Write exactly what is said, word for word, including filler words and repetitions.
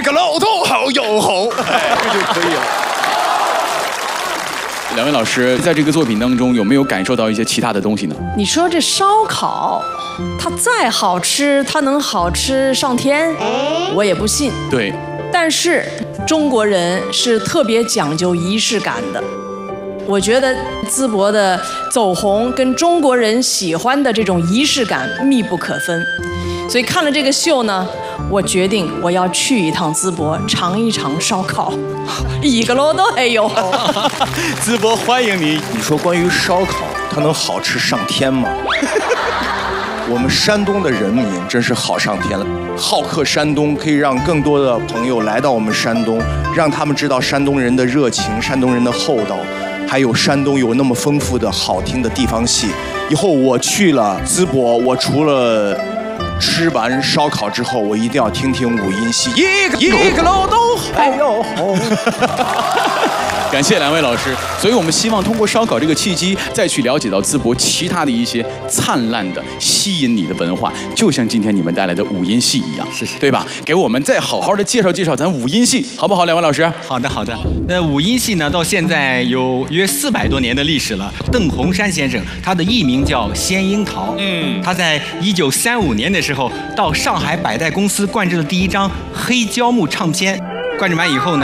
个老头好又好，哎，这就可以了。 两位老师在这个作品当中有没有感受到一些其他的东西呢？ 你说这烧烤，它再好吃，它能好吃上天？我也不信。 对。 但是中国人是特别讲究仪式感的。我觉得淄博的走红跟中国人喜欢的这种仪式感密不可分，所以看了这个秀呢，我决定我要去一趟淄博，尝一尝烧烤。一个楼都还有。 淄博欢迎你。 你说关于烧烤，它能好吃上天吗？我们山东的人民真是好上天了，好客山东，可以让更多的朋友来到我们山东，让他们知道山东人的热情，山东人的厚道。还有山东有那么丰富的好听的地方戏，以后我去了淄博，我除了吃完烧烤之后，我一定要听听五音戏，一个一个楼都还要好。 感谢两位老师，所以我们希望通过烧烤这个契机，再去了解到淄博其他的一些灿烂的、吸引你的文化，就像今天你们带来的五音戏一样， 是是， 对吧？给我们再好好的介绍介绍咱五音戏，好不好？两位老师？ 好的，好的。那五音戏呢，到现在有约四百多年的历史了。邓洪山先生，他的艺名叫仙樱桃，嗯，他在一九三五年的时候到上海百代公司灌制了第一张黑胶木唱片，灌制完以后呢，